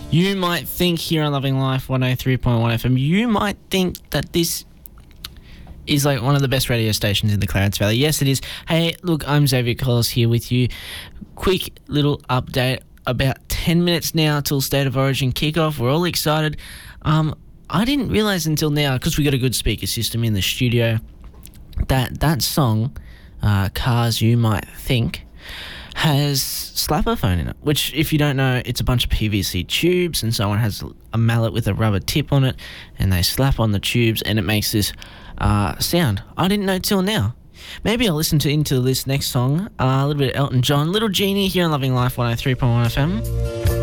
You might think here on Loving Life 103.1 FM, you might think that this is like one of the best radio stations in the Clarence Valley. Yes, it is. Hey, look, I'm Xavier Collis here with you. Quick little update. About 10 minutes now till State of Origin kickoff. We're all excited. I didn't realise until now, because we got a good speaker system in the studio, that song, Cars You Might Think, has slapper phone in it, which, if you don't know, it's a bunch of PVC tubes and someone has a mallet with a rubber tip on it and they slap on the tubes and it makes this sound. I didn't know till now. Maybe I'll listen into this next song, a little bit of Elton John, Little Genie here on Loving Life 103.1 FM.